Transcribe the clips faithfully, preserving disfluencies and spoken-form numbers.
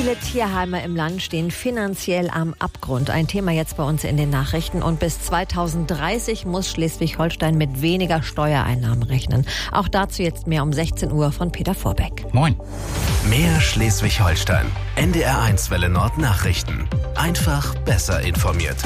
Viele Tierheime im Land stehen finanziell am Abgrund. Ein Thema jetzt bei uns in den Nachrichten. Und bis zweitausenddreißig muss Schleswig-Holstein mit weniger Steuereinnahmen rechnen. Auch dazu jetzt mehr um sechzehn Uhr von Peter Vorbeck. Moin. Mehr Schleswig-Holstein. N D R eins Welle Nord Nachrichten. Einfach besser informiert.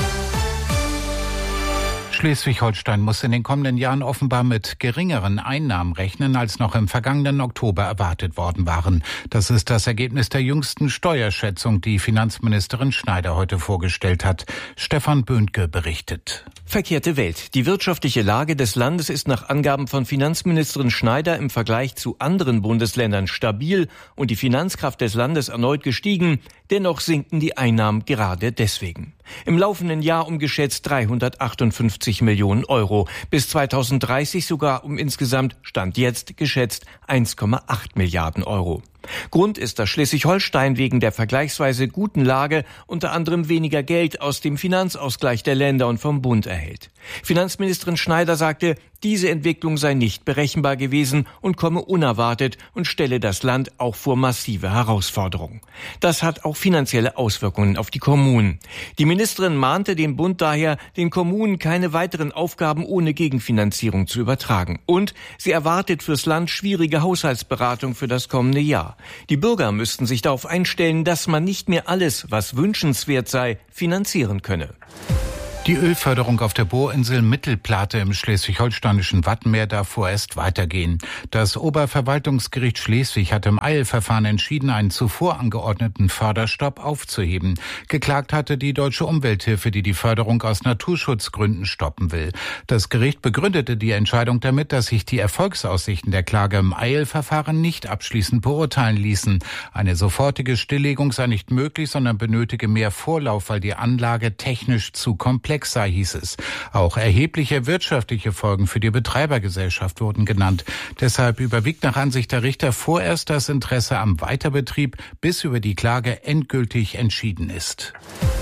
Schleswig-Holstein muss in den kommenden Jahren offenbar mit geringeren Einnahmen rechnen, als noch im vergangenen Oktober erwartet worden waren. Das ist das Ergebnis der jüngsten Steuerschätzung, die Finanzministerin Schneider heute vorgestellt hat. Stefan Böhnke berichtet. Verkehrte Welt. Die wirtschaftliche Lage des Landes ist nach Angaben von Finanzministerin Schneider im Vergleich zu anderen Bundesländern stabil und die Finanzkraft des Landes erneut gestiegen. Dennoch sinken die Einnahmen gerade deswegen. Im laufenden Jahr um geschätzt dreihundertachtundfünfzig Millionen Euro. Bis zweitausenddreißig sogar um insgesamt, Stand jetzt, geschätzt eins Komma acht Milliarden Euro. Grund ist, dass Schleswig-Holstein wegen der vergleichsweise guten Lage unter anderem weniger Geld aus dem Finanzausgleich der Länder und vom Bund erhält. Finanzministerin Schneider sagte, diese Entwicklung sei nicht berechenbar gewesen und komme unerwartet und stelle das Land auch vor massive Herausforderungen. Das hat auch finanzielle Auswirkungen auf die Kommunen. Die Ministerin mahnte den Bund daher, den Kommunen keine weiteren Aufgaben ohne Gegenfinanzierung zu übertragen. Und sie erwartet fürs Land schwierige Haushaltsberatung für das kommende Jahr. Die Bürger müssten sich darauf einstellen, dass man nicht mehr alles, was wünschenswert sei, finanzieren könne. Die Ölförderung auf der Bohrinsel Mittelplate im schleswig-holsteinischen Wattenmeer darf vorerst weitergehen. Das Oberverwaltungsgericht Schleswig hat im Eilverfahren entschieden, einen zuvor angeordneten Förderstopp aufzuheben. Geklagt hatte die Deutsche Umwelthilfe, die die Förderung aus Naturschutzgründen stoppen will. Das Gericht begründete die Entscheidung damit, dass sich die Erfolgsaussichten der Klage im Eilverfahren nicht abschließend beurteilen ließen. Eine sofortige Stilllegung sei nicht möglich, sondern benötige mehr Vorlauf, weil die Anlage technisch zu komplex sei, hieß es. Auch erhebliche wirtschaftliche Folgen für die Betreibergesellschaft wurden genannt. Deshalb überwiegt nach Ansicht der Richter vorerst das Interesse am Weiterbetrieb, bis über die Klage endgültig entschieden ist.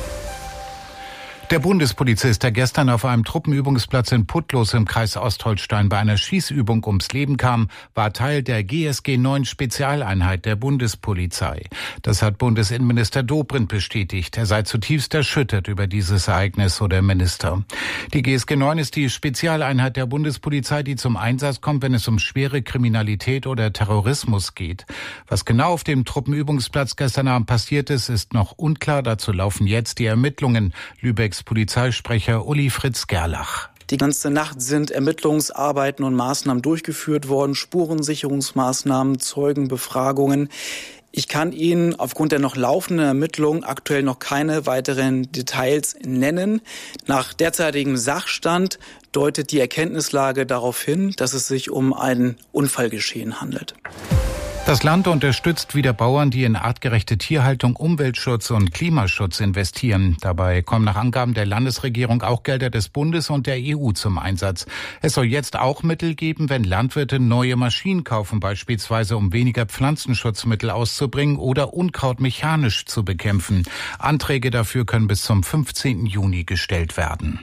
Der Bundespolizist, der gestern auf einem Truppenübungsplatz in Putlos im Kreis Ostholstein bei einer Schießübung ums Leben kam, war Teil der G S G neun Spezialeinheit der Bundespolizei. Das hat Bundesinnenminister Dobrindt bestätigt. Er sei zutiefst erschüttert über dieses Ereignis, so der Minister. Die G S G neun ist die Spezialeinheit der Bundespolizei, die zum Einsatz kommt, wenn es um schwere Kriminalität oder Terrorismus geht. Was genau auf dem Truppenübungsplatz gestern Abend passiert ist, ist noch unklar. Dazu laufen jetzt die Ermittlungen. Lübecks Polizeisprecher Uli Fritz Gerlach. Die ganze Nacht sind Ermittlungsarbeiten und Maßnahmen durchgeführt worden, Spurensicherungsmaßnahmen, Zeugenbefragungen. Ich kann Ihnen aufgrund der noch laufenden Ermittlungen aktuell noch keine weiteren Details nennen. Nach derzeitigem Sachstand deutet die Erkenntnislage darauf hin, dass es sich um ein Unfallgeschehen handelt. Das Land unterstützt wieder Bauern, die in artgerechte Tierhaltung, Umweltschutz und Klimaschutz investieren. Dabei kommen nach Angaben der Landesregierung auch Gelder des Bundes und der E U zum Einsatz. Es soll jetzt auch Mittel geben, wenn Landwirte neue Maschinen kaufen, beispielsweise um weniger Pflanzenschutzmittel auszubringen oder Unkraut mechanisch zu bekämpfen. Anträge dafür können bis zum fünfzehnten Juni gestellt werden.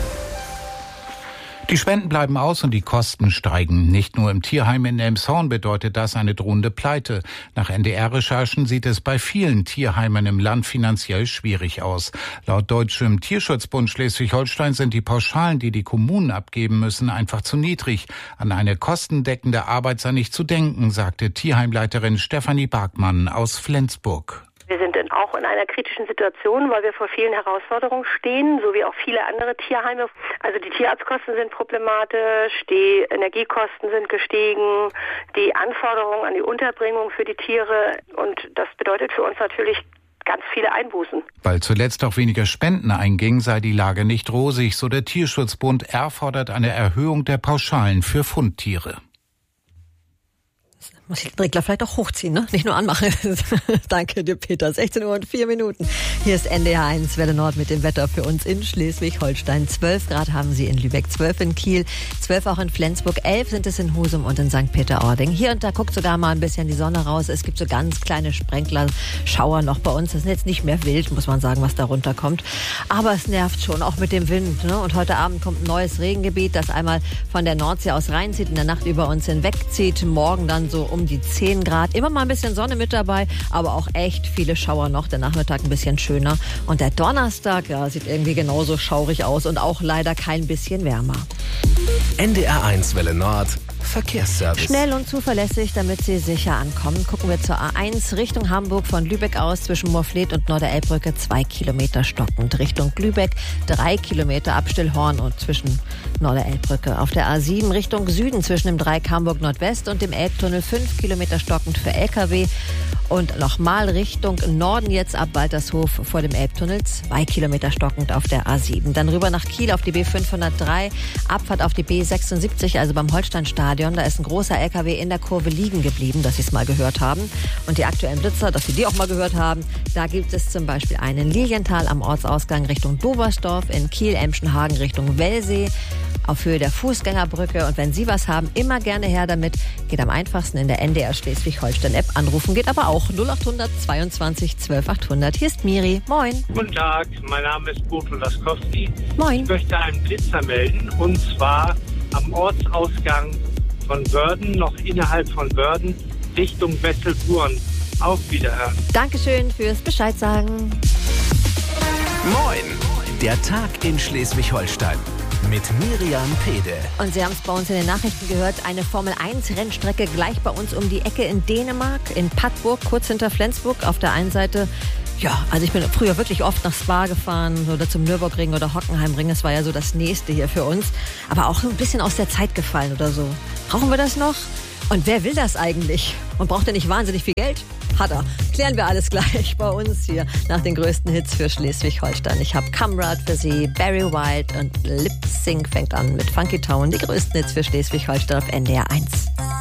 Die Spenden bleiben aus und die Kosten steigen. Nicht nur im Tierheim in Elmshorn bedeutet das eine drohende Pleite. Nach N D R-Recherchen sieht es bei vielen Tierheimen im Land finanziell schwierig aus. Laut Deutschem Tierschutzbund Schleswig-Holstein sind die Pauschalen, die die Kommunen abgeben müssen, einfach zu niedrig. An eine kostendeckende Arbeit sei nicht zu denken, sagte Tierheimleiterin Stefanie Barkmann aus Flensburg. Wir sind auch in einer kritischen Situation, weil wir vor vielen Herausforderungen stehen, so wie auch viele andere Tierheime. Also die Tierarztkosten sind problematisch, die Energiekosten sind gestiegen, die Anforderungen an die Unterbringung für die Tiere, und das bedeutet für uns natürlich ganz viele Einbußen. Weil zuletzt auch weniger Spenden eingingen, sei die Lage nicht rosig, so der Tierschutzbund. Er fordert eine Erhöhung der Pauschalen für Fundtiere. Muss ich den Regler vielleicht auch hochziehen, ne? Nicht nur anmachen. Danke dir, Peter. sechzehn Uhr und vier Minuten. Hier ist N D R eins Welle Nord mit dem Wetter für uns in Schleswig-Holstein. zwölf Grad haben sie in Lübeck, zwölf in Kiel, zwölf auch in Flensburg, elf sind es in Husum und in Sankt Peter-Ording. Hier und da guckt sogar mal ein bisschen die Sonne raus. Es gibt so ganz kleine Sprenkler-Schauer noch bei uns. Das ist jetzt nicht mehr wild, muss man sagen, was da runterkommt. Aber es nervt schon, auch mit dem Wind, ne? Und heute Abend kommt ein neues Regengebiet, das einmal von der Nordsee aus reinzieht, in der Nacht über uns hinwegzieht. Morgen dann so um die zehn Grad. Immer mal ein bisschen Sonne mit dabei, aber auch echt viele Schauer noch. Der Nachmittag ein bisschen schöner. Und der Donnerstag, ja, sieht irgendwie genauso schaurig aus und auch leider kein bisschen wärmer. N D R eins Welle Nord. Verkehrsservice. Schnell und zuverlässig, damit Sie sicher ankommen. Gucken wir zur A eins Richtung Hamburg von Lübeck aus zwischen Moorfleet und Norderelbbrücke zwei Kilometer stockend. Richtung Lübeck drei Kilometer ab Stillhorn und zwischen Norderelbbrücke. Auf der A sieben Richtung Süden zwischen dem Dreieck Hamburg Nordwest und dem Elbtunnel fünf Kilometer stockend für L K W. Und nochmal Richtung Norden jetzt ab Waltershof vor dem Elbtunnel zwei Kilometer stockend auf der A sieben. Dann rüber nach Kiel auf die B fünfhundertdrei, Abfahrt auf die B sechsundsiebzig, also beim Holsteinstadion. Da ist ein großer L K W in der Kurve liegen geblieben, dass Sie es mal gehört haben. Und die aktuellen Blitzer, dass Sie die auch mal gehört haben, da gibt es zum Beispiel einen Lilienthal am Ortsausgang Richtung Dobersdorf, in Kiel, Emschenhagen Richtung Wellsee, auf Höhe der Fußgängerbrücke. Und wenn Sie was haben, immer gerne her damit. Geht am einfachsten in der N D R Schleswig-Holstein-App anrufen. Geht aber auch null achthundert zweiundzwanzig zwölf achthundert. Hier ist Miri. Moin. Guten Tag, mein Name ist Boto Laskowski. Moin. Ich möchte einen Blitzer melden, und zwar am Ortsausgang von Wörden, noch innerhalb von Wörden, Richtung Wesselburen. Auf Wiederhören. Dankeschön fürs Bescheid sagen. Moin. Der Tag in Schleswig-Holstein. Mit Miriam Pede. Und Sie haben es bei uns in den Nachrichten gehört, eine Formel eins Rennstrecke gleich bei uns um die Ecke in Dänemark, in Padborg, kurz hinter Flensburg. Auf der einen Seite, ja, also ich bin früher wirklich oft nach Spa gefahren oder zum Nürburgring oder Hockenheimring. Das war ja so das Nächste hier für uns. Aber auch ein bisschen aus der Zeit gefallen oder so. Brauchen wir das noch? Und wer will das eigentlich? Und braucht er nicht wahnsinnig viel Geld? Hat er. Klären wir alles gleich bei uns hier nach den größten Hits für Schleswig-Holstein. Ich habe Kamrad für Sie, Barry White und Lip Sync fängt an mit Funky Town. Die größten Hits für Schleswig-Holstein auf N D R eins.